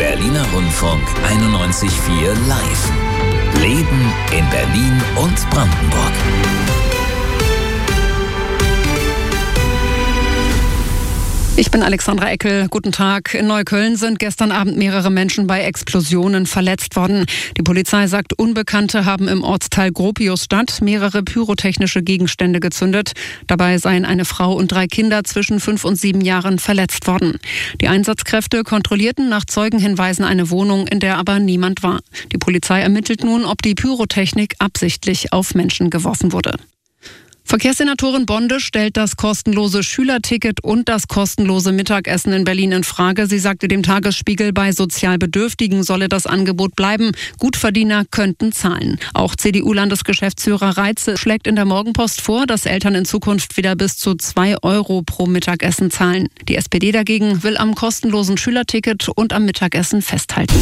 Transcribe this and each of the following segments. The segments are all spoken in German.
Berliner Rundfunk 91.4 Live. Leben in Berlin und Brandenburg. Ich bin Alexandra Eckel. Guten Tag. In Neukölln sind gestern Abend mehrere Menschen bei Explosionen verletzt worden. Die Polizei sagt, Unbekannte haben im Ortsteil Gropiusstadt mehrere pyrotechnische Gegenstände gezündet. Dabei seien eine Frau und 3 Kinder zwischen 5 und 7 Jahren verletzt worden. Die Einsatzkräfte kontrollierten nach Zeugenhinweisen eine Wohnung, in der aber niemand war. Die Polizei ermittelt nun, ob die Pyrotechnik absichtlich auf Menschen geworfen wurde. Verkehrssenatorin Bonde stellt das kostenlose Schülerticket und das kostenlose Mittagessen in Berlin in Frage. Sie sagte dem Tagesspiegel, bei sozial Bedürftigen solle das Angebot bleiben. Gutverdiener könnten zahlen. Auch CDU-Landesgeschäftsführer Reitze schlägt in der Morgenpost vor, dass Eltern in Zukunft wieder bis zu 2 Euro pro Mittagessen zahlen. Die SPD dagegen will am kostenlosen Schülerticket und am Mittagessen festhalten.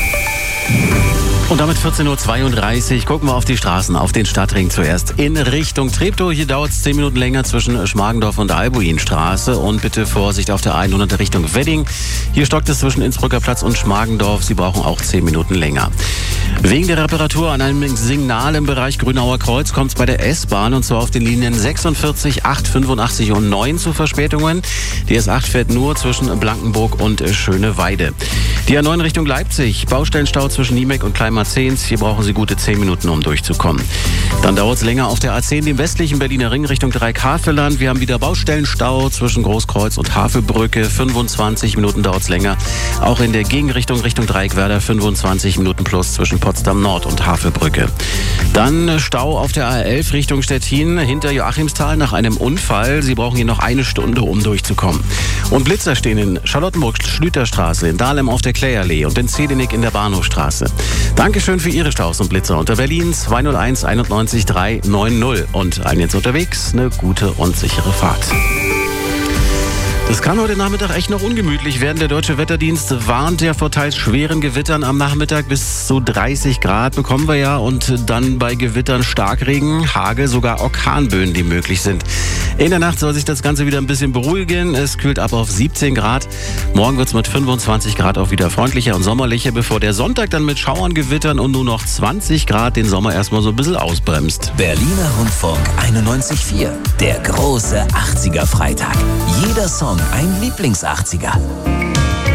Und damit 14.32 Uhr. Gucken wir auf die Straßen, auf den Stadtring zuerst. In Richtung Treptow. Hier dauert es 10 Minuten länger zwischen Schmargendorf und Albuinstraße. Und bitte Vorsicht auf der 100 Richtung Wedding. Hier stockt es zwischen Innsbrucker Platz und Schmargendorf. Sie brauchen auch 10 Minuten länger. Wegen der Reparatur an einem Signal im Bereich Grünauer Kreuz kommt es bei der S-Bahn, und zwar auf den Linien 46, 8, 85 und 9 zu Verspätungen. Die S8 fährt nur zwischen Blankenburg und Schöneweide. Die A9 Richtung Leipzig. Baustellenstau zwischen Niemek und Kleinmarzens. Hier brauchen Sie gute 10 Minuten, um durchzukommen. Dann dauert es länger auf der A10, dem westlichen Berliner Ring Richtung Dreieck-Havelland. Wir haben wieder Baustellenstau zwischen Großkreuz und Havelbrücke. 25 Minuten dauert es länger. Auch in der Gegenrichtung Richtung Dreieckwerder 25 Minuten plus zwischen Potsdam Nord und Havelbrücke. Dann Stau auf der A11 Richtung Stettin hinter Joachimsthal nach einem Unfall. Sie brauchen hier noch 1 Stunde, um durchzukommen. Und Blitzer stehen in Charlottenburg-Schlüterstraße, in Dahlem auf der Kläallee und in Zedinik in der Bahnhofstraße. Dankeschön für Ihre Staus und Blitzer unter Berlin 201 91 390. Und allen jetzt unterwegs eine gute und sichere Fahrt. Das kann heute Nachmittag echt noch ungemütlich werden. Der Deutsche Wetterdienst warnt ja vor teils schweren Gewittern am Nachmittag. Bis zu 30 Grad bekommen wir ja. Und dann bei Gewittern Starkregen, Hagel, sogar Orkanböen, die möglich sind. In der Nacht soll sich das Ganze wieder ein bisschen beruhigen. Es kühlt ab auf 17 Grad. Morgen wird es mit 25 Grad auch wieder freundlicher und sommerlicher, bevor der Sonntag dann mit Schauern, Gewittern und nur noch 20 Grad den Sommer erstmal so ein bisschen ausbremst. Berliner Rundfunk 91.4. Der große 80er Freitag. Jeder Song ein Lieblings-80er.